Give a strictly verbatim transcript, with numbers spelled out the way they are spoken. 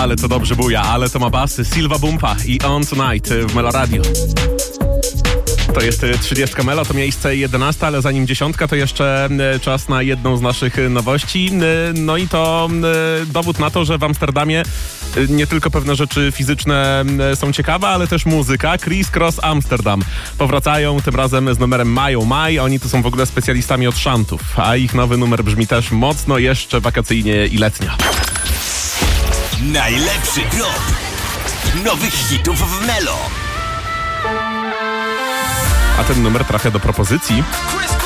Ale to dobrze buja, ale to ma basy. Silva Bumpa i On Tonight w Melo Radio. To jest trzydziestka Melo, to miejsce jedenaste, ale zanim dziesiątka, to jeszcze czas na jedną z naszych nowości. No i to dowód na to, że w Amsterdamie nie tylko pewne rzeczy fizyczne są ciekawe, ale też muzyka. Criss Cross Amsterdam powracają tym razem z numerem Mają Maj. Oni to są w ogóle specjalistami od szantów, a ich nowy numer brzmi też mocno jeszcze wakacyjnie i letnio. Najlepszy drop nowych hitów w Melo. A ten numer trafia do propozycji